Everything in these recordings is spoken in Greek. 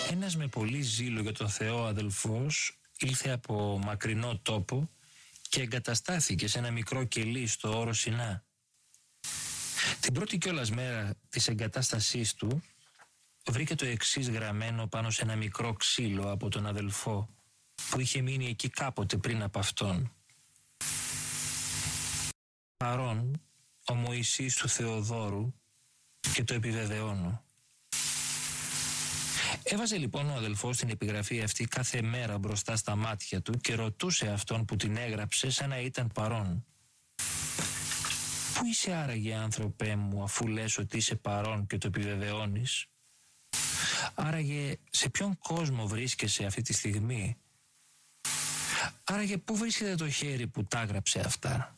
Ένας με πολύ ζήλο για τον Θεό αδελφός ήλθε από μακρινό τόπο και εγκαταστάθηκε σε ένα μικρό κελί στο όρο Σινά. Την πρώτη κιόλας μέρα της εγκατάστασής του βρήκε το εξής γραμμένο πάνω σε ένα μικρό ξύλο από τον αδελφό που είχε μείνει εκεί κάποτε πριν από αυτόν. Παρών ο Μωυσής του Θεοδόρου, και το επιβεβαιώνω. Έβαζε λοιπόν ο αδελφός την επιγραφή αυτή κάθε μέρα μπροστά στα μάτια του και ρωτούσε αυτόν που την έγραψε σαν να ήταν παρόν. «Πού είσαι άραγε, άνθρωπέ μου, αφού λες ότι είσαι παρόν και το επιβεβαιώνεις? Άραγε σε ποιον κόσμο βρίσκεσαι αυτή τη στιγμή? Άραγε πού βρίσκεται το χέρι που τα έγραψε αυτά?»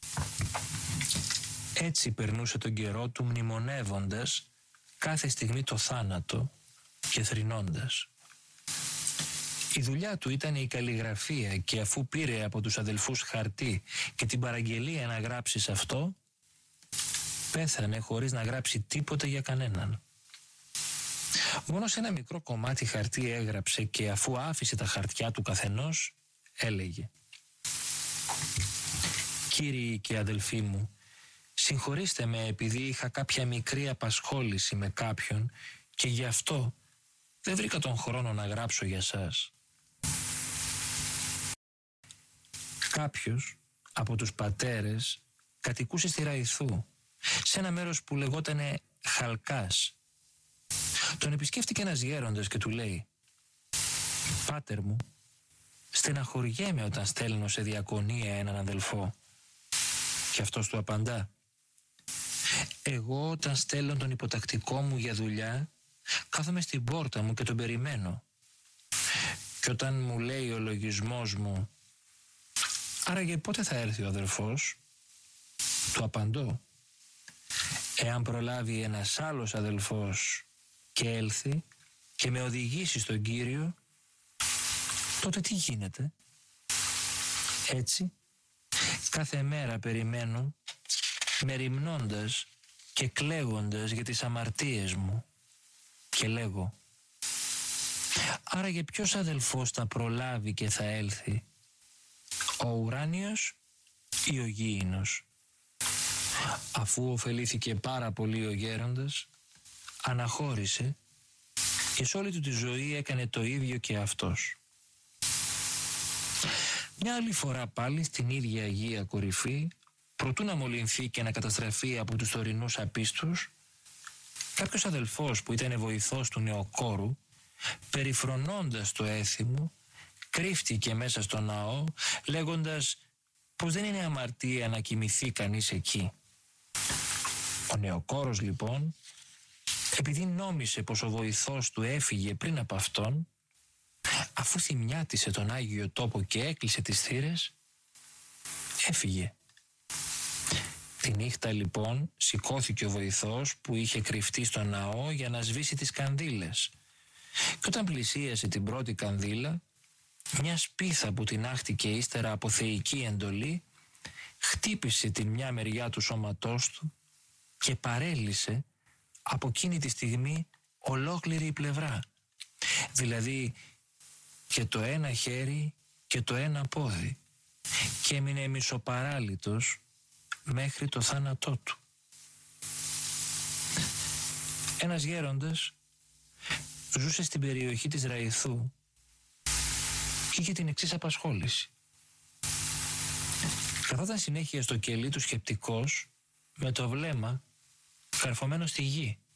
Έτσι περνούσε τον καιρό του μνημονεύοντας κάθε στιγμή το θάνατο και θρηνώντας. Η δουλειά του ήταν η καλλιγραφία και αφού πήρε από τους αδελφούς χαρτί και την παραγγελία να γράψει σε αυτό, πέθανε χωρίς να γράψει τίποτα για κανέναν. Μόνο σε ένα μικρό κομμάτι χαρτί έγραψε και αφού άφησε τα χαρτιά του καθενός, έλεγε: «Κύριοι και αδελφοί μου, συγχωρήστε με επειδή είχα κάποια μικρή απασχόληση με κάποιον και γι' αυτό δεν βρήκα τον χρόνο να γράψω για σας». Κάποιος από τους πατέρες κατοικούσε στη Ραϊθού, σε ένα μέρος που λεγότανε Χαλκάς. Τον επισκέφτηκε ένας γέροντας και του λέει: «Πάτερ μου, στεναχωριέμαι όταν στέλνω σε διακονία έναν αδελφό». Και αυτός του απαντά: «Εγώ όταν στέλνω τον υποτακτικό μου για δουλειά, κάθομαι στην πόρτα μου και τον περιμένω. Και όταν μου λέει ο λογισμός μου, άραγε πότε θα έρθει ο αδελφός, του απαντώ: εάν προλάβει ένας άλλος αδελφός και έλθει και με οδηγήσει στον Κύριο, τότε τι γίνεται?» Έτσι κάθε μέρα περιμένω, μεριμνώντας και κλαίγοντας για τις αμαρτίες μου, και λέγω: άραγε ποιος αδελφός θα προλάβει και θα έλθει, ο ουράνιος ή ο γήινος? Αφού ωφελήθηκε πάρα πολύ ο γέροντας, αναχώρησε και σε όλη του τη ζωή έκανε το ίδιο και αυτός. Μια άλλη φορά πάλι στην ίδια Αγία Κορυφή, προτού να μολυνθεί και να καταστραφεί από τους τωρινούς απίστους, κάποιος αδελφός που ήταν βοηθός του νεοκόρου, περιφρονώντας το έθιμο, κρύφτηκε μέσα στο ναό λέγοντας πως δεν είναι αμαρτία να κοιμηθεί κανείς εκεί. Ο νεοκόρος λοιπόν, επειδή νόμισε πως ο βοηθός του έφυγε πριν από αυτόν, αφού θυμιάτισε τον Άγιο Τόπο και έκλεισε τις θύρες, έφυγε. Τη νύχτα λοιπόν σηκώθηκε ο βοηθός που είχε κρυφτεί στο ναό για να σβήσει τις κανδύλες, και όταν πλησίασε την πρώτη κανδύλα, μια σπίθα που την άχτηκε ύστερα από θεϊκή εντολή χτύπησε την μια μεριά του σώματός του και παρέλυσε από εκείνη τη στιγμή ολόκληρη η πλευρά, δηλαδή και το ένα χέρι και το ένα πόδι, και έμεινε μισοπαράλυτος μέχρι το θάνατό του. Ένας γέροντας ζούσε στην περιοχή της Ραϊθού και είχε την εξής απασχόληση. Καθόταν συνέχεια στο κελί του σκεπτικός με το βλέμμα καρφωμένο στη γη